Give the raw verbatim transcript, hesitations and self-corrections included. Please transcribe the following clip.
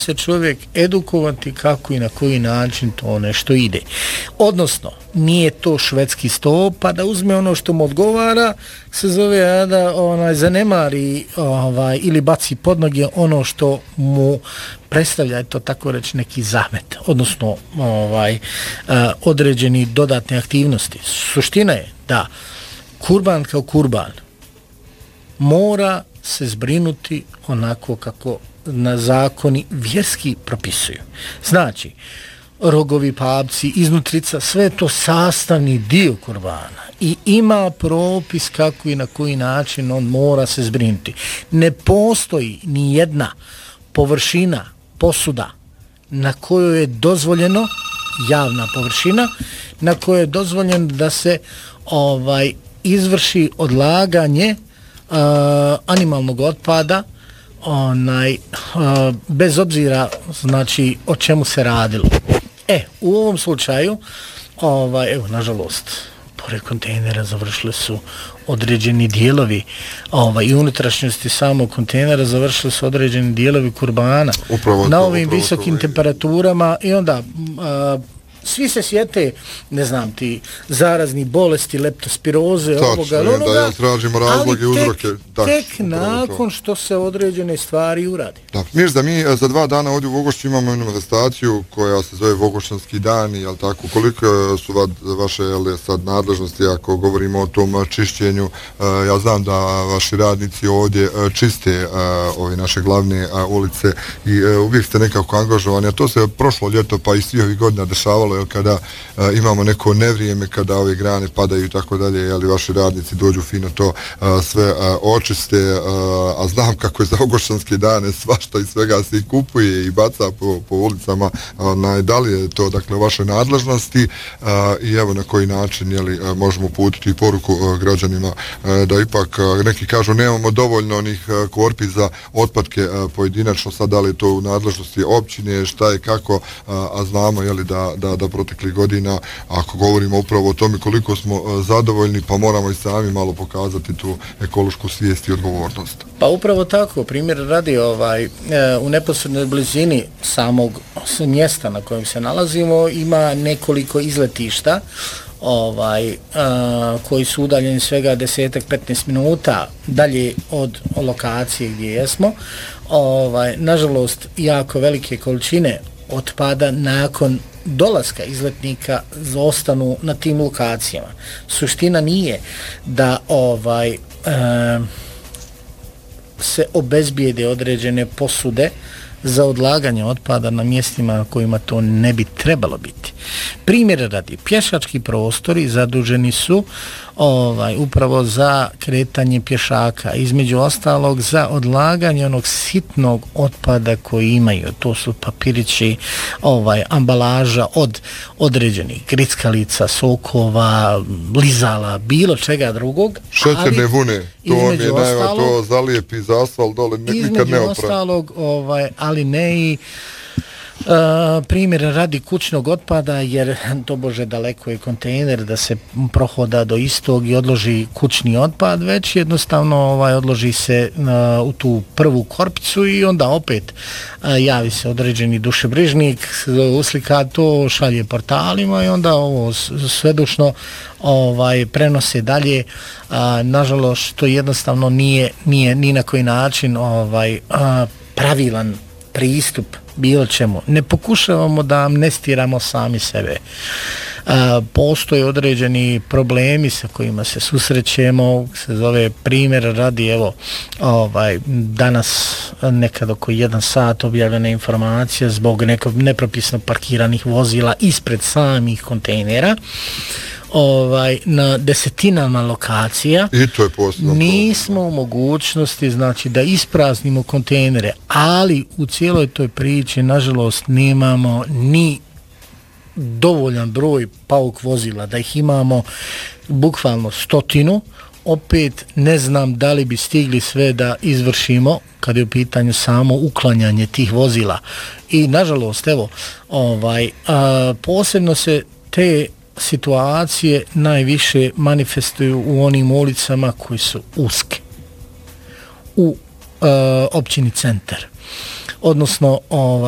se čovjek edukovati kako i na koji način to nešto ide. Odnosno, nije to švedski sto, pa da uzme ono što mu odgovara, se zove, a da onaj, zanemari ovaj, ili baci pod noge ono što mu predstavlja, to tako reći, neki zamet, odnosno ovaj, a, određeni dodatne aktivnosti. Suština je da kurban kao kurban mora se zbrinuti onako kako na zakoni vjerski propisuju. Znači, rogovi, papci, iznutrica, sve to sastavni dio kurbana i ima propis kako i na koji način on mora se zbrinuti. Ne postoji ni jedna površina, posuda na kojoj je dozvoljeno, javna površina, na kojoj je dozvoljeno da se ovaj izvrši odlaganje uh, animalnog otpada, onaj uh, bez obzira znači o čemu se radilo. E, u ovom slučaju ovaj evo nažalost pored kontejnera završili su određeni dijelovi ovaj i unutrašnjosti samog kontejnera, završili su određeni dijelovi kurbana upravo na to, ovim upravo visokim to, temperaturama i onda uh, svi se sjete, ne znam ti, zarazni bolesti, leptospiroze, Tačno, ovoga, je, onoga, da ja tražimo razloge i uzroke. Tek, tek nakon što se određene stvari uradi. Da, Mirza, mi za dva dana ovdje u Vogošću imamo jednu manifestaciju koja se zove Vogošćanski dani, jel tako? Koliko su va, vaše jel, sad nadležnosti ako govorimo o tom čišćenju? Ja znam da vaši radnici ovdje čiste ove naše glavne ulice i uvijek ste nekako angažovani, a to se prošlo ljeto pa i svih ovih godina dešavalo, jel, kada a, imamo neko nevrijeme, kada ove grane padaju i tako dalje, jel, vaši radnici dođu fino to a, sve a, očiste, a, a znam kako je za Vogošćanske dane svašta i svega se i kupuje i baca po, po ulicama, a, da li je to dakle vaše nadležnosti a, i evo na koji način jeli, a, možemo putiti poruku a, građanima a, da ipak a, neki kažu nemamo dovoljno onih a, korpi za otpadke a, pojedinačno, sad da li je to u nadležnosti općine, šta je kako, a, a znamo jeli, da, da da proteklih godina, ako govorimo upravo o tome koliko smo zadovoljni, pa moramo i sami malo pokazati tu ekološku svijest i odgovornost. Pa upravo tako, primjer radi ovaj, u neposrednoj blizini samog mjesta na kojem se nalazimo ima nekoliko izletišta ovaj, a, koji su udaljeni svega desetak petnaest minuta dalje od lokacije gdje jesmo. Ovaj, nažalost, jako velike količine otpada nakon dolaska izletnika ostanu na tim lokacijama. Suština nije da ovaj e, se obezbijede određene posude za odlaganje otpada na mjestima na kojima to ne bi trebalo biti. Primjer radi, pješački prostori zaduženi su ovaj upravo za kretanje pješaka, između ostalog za odlaganje onog sitnog otpada koji imaju. To su papirići, ovaj ambalaža od određenih grickalica, sokova, lizala, bilo čega drugog. Šećerne vune, to vam je najva, to zalijepi za asfalt dole, nikad ne opravi. Između ostalog, ovaj, ali ne i Uh, primjer radi kućnog otpada, jer to bože daleko je kontejner da se prohoda do istog i odloži kućni otpad, već jednostavno ovaj odloži se uh, u tu prvu korpicu i onda opet uh, javi se određeni dušebrižnik, uslika to, šalje portalima i onda ovo svedušno ovaj prenose dalje. Uh, nažalost, to jednostavno nije, nije ni na koji način ovaj uh, pravilan pristup bilo čemu. Ne pokušavamo da amnestiramo sami sebe. E, postoje određeni problemi sa kojima se susrećemo, se zove primjer radi, evo, ovaj, danas nekad oko jedan sat objavljena informacija zbog nekog nepropisno parkiranih vozila ispred samih kontejnera. Ovaj, na desetinama lokacija i to je posebno nismo u mogućnosti znači da ispraznimo kontejnere, ali u cijeloj toj priči nažalost nemamo ni dovoljan broj pauk vozila da ih imamo bukvalno stotinu. Opet ne znam da li bi stigli sve da izvršimo kad je u pitanju samo uklanjanje tih vozila i nažalost evo ovaj a, posebno se te situacije najviše manifestuju u onim ulicama koji su uske u uh, općini Centar, odnosno ovaj